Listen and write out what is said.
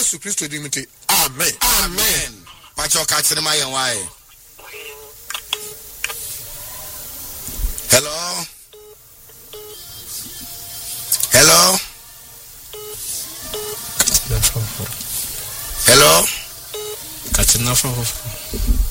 Yesu Christo dimite. Amen. Amen. Pacho kachire ma yen wae. Hello. Hello. Hello. Kachina for.